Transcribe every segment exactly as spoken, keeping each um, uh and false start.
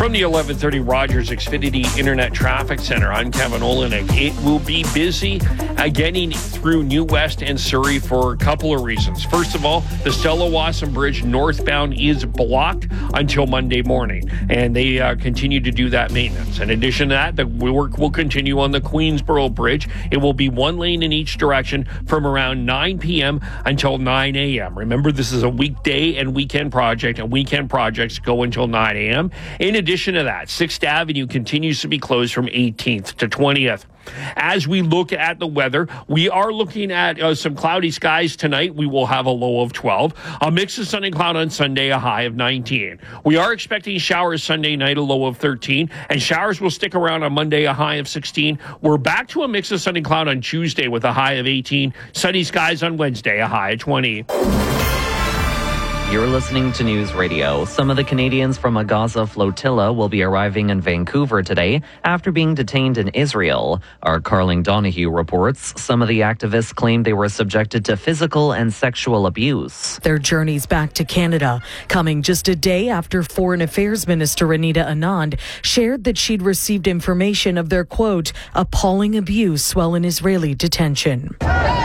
From the eleven thirty Rogers Xfinity Internet Traffic Center, I'm Kevin Olenek. It will be busy uh, getting through New West and Surrey for a couple of reasons. First of all, the Stella Wasson Bridge northbound is blocked until Monday morning, and they uh, continue to do that maintenance. In addition to that, the work will continue on the Queensboro Bridge. It will be one lane in each direction from around nine p.m. until nine a.m. Remember, this is a weekday and weekend project, and weekend projects go until nine a.m. In addition to that, sixth Avenue continues to be closed from eighteenth to twentieth. As we look at the weather, we are looking at uh, some cloudy skies tonight. We will have a low of twelve. A mix of sun and cloud on Sunday, a high of nineteen. We are expecting showers Sunday night, a low of thirteen. And showers will stick around on Monday, a high of sixteen. We're back to a mix of sun and cloud on Tuesday with a high of eighteen. Sunny skies on Wednesday, a high of twenty. You're listening to News Radio. Some of the Canadians from a Gaza flotilla will be arriving in Vancouver today after being detained in Israel. Our Carling Donahue reports some of the activists claimed they were subjected to physical and sexual abuse. Their journeys back to Canada coming just a day after Foreign Affairs Minister Anita Anand shared that she'd received information of their, quote, appalling abuse while in Israeli detention.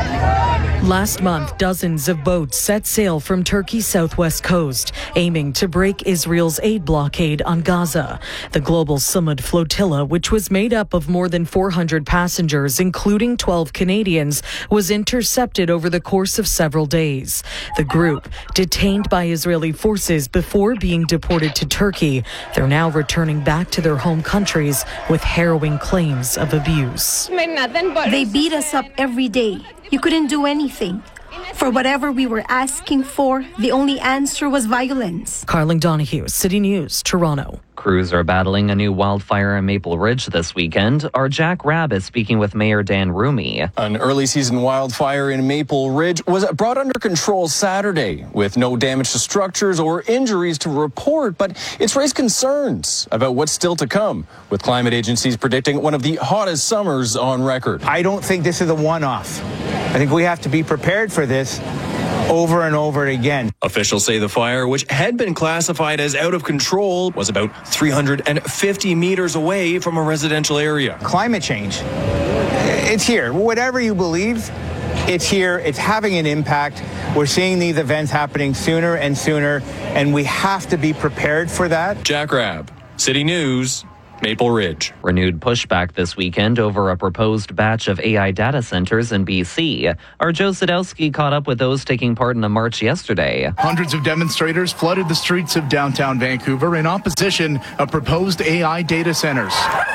Last month, dozens of boats set sail from Turkey's southwest coast, aiming to break Israel's aid blockade on Gaza. The Global Summit Flotilla, which was made up of more than four hundred passengers, including twelve Canadians, was intercepted over the course of several days. The group, detained by Israeli forces before being deported to Turkey, they're now returning back to their home countries with harrowing claims of abuse. They beat us up every day. You couldn't do anything. For whatever we were asking for, the only answer was violence. Carling Donahue, City News, Toronto. Crews are battling a new wildfire in Maple Ridge this weekend. Our Jack Rabb is speaking with Mayor Dan Rumi. An early season wildfire in Maple Ridge was brought under control Saturday with no damage to structures or injuries to report, but it's raised concerns about what's still to come, with climate agencies predicting one of the hottest summers on record. I don't think this is a one-off. I think we have to be prepared for this over and over again. Officials say the fire, which had been classified as out of control, was about three hundred fifty meters away from a residential area. Climate change, it's here. Whatever you believe, it's here. It's having an impact. We're seeing these events happening sooner and sooner, and we have to be prepared for that. Jack Rabb, City News, Maple Ridge. Renewed pushback this weekend over a proposed batch of A I data centers in B C. Our Joe Sadowski caught up with those taking part in a march yesterday. Hundreds of demonstrators flooded the streets of downtown Vancouver in opposition of proposed A I data centers.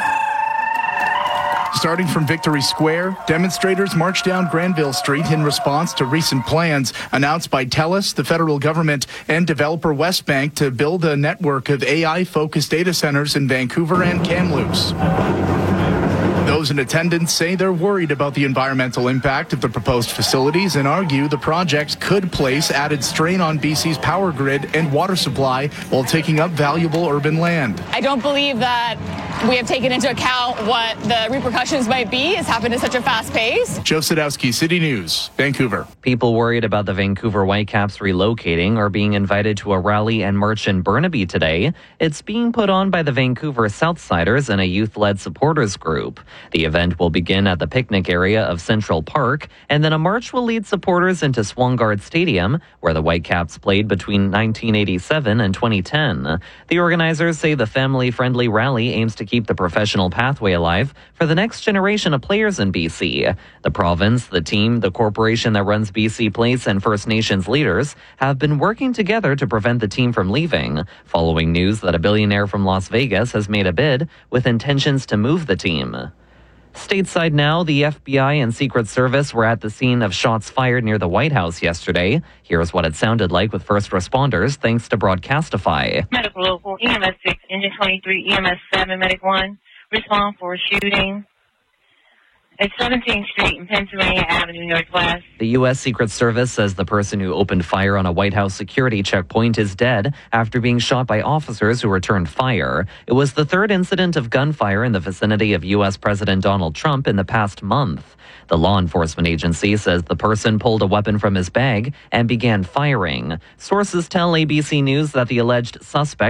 Starting from Victory Square, demonstrators marched down Granville Street in response to recent plans announced by TELUS, the federal government, and developer Westbank to build a network of A I-focused data centers in Vancouver and Kamloops. Those in attendance say they're worried about the environmental impact of the proposed facilities and argue the projects could place added strain on B C's power grid and water supply while taking up valuable urban land. I don't believe that we have taken into account what the repercussions might be. It's happened at such a fast pace. Joe Sadowski, City News, Vancouver. People worried about the Vancouver Whitecaps relocating are being invited to a rally and march in Burnaby today. It's being put on by the Vancouver Southsiders and a youth-led supporters group. The event will begin at the picnic area of Central Park, and then a march will lead supporters into Swangard Stadium, where the Whitecaps played between nineteen eighty-seven and twenty ten. The organizers say the family-friendly rally aims to keep the professional pathway alive for the next generation of players in B C. The province, the team, the corporation that runs B C Place, and First Nations leaders have been working together to prevent the team from leaving, following news that a billionaire from Las Vegas has made a bid with intentions to move the team. Stateside now, the F B I and Secret Service were at the scene of shots fired near the White House yesterday. Here's what it sounded like with first responders, thanks to Broadcastify. Medical Local, E M S six, Engine twenty-three, E M S seven, Medic one, respond for shooting at seventeenth Street and Pennsylvania Avenue Northwest. The U S. Secret Service says the person who opened fire on a White House security checkpoint is dead after being shot by officers who returned fire. It was the third incident of gunfire in the vicinity of U S. President Donald Trump in the past month. The law enforcement agency says the person pulled a weapon from his bag and began firing. Sources tell A B C News that the alleged suspect